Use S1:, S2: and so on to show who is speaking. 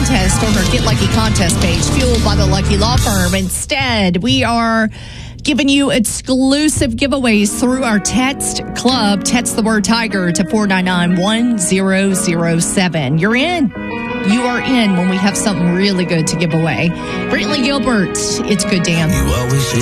S1: contest on our Get Lucky contest page, fueled by the Lucky Law Firm. Instead, we are giving you exclusive giveaways through our text club. Text the word Tiger to 499-1007. You're in. You are in when we have something really good to give away. Brantley Gilbert, it's good, Dan.
S2: You always say